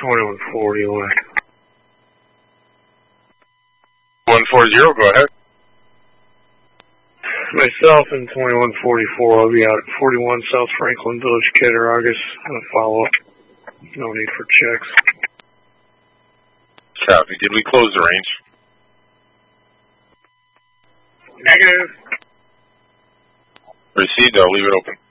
2140 away. 140, go ahead. Myself and 2144, I'll be out at 41 South Franklin Village, Cattaraugus, on a follow-up. No need for checks. Copy. Did we close the range? Negative. Received. I'll leave it open.